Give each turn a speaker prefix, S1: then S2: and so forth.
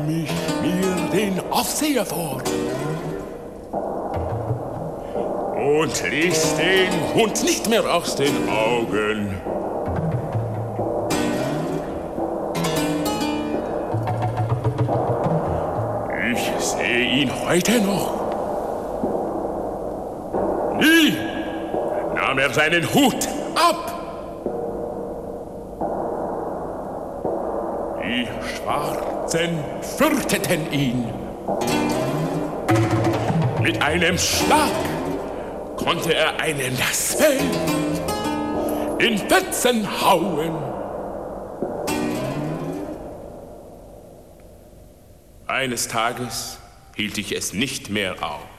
S1: ich mir den Aufseher vor und ließ den Hund nicht mehr aus den Augen. Ich sehe ihn heute noch. Nie nahm er seinen Hut ab. Die Schwarzen fürchteten ihn. Mit einem Schlag konnte er einen das Fell in Fetzen hauen. Eines Tages hielt ich es nicht mehr aus.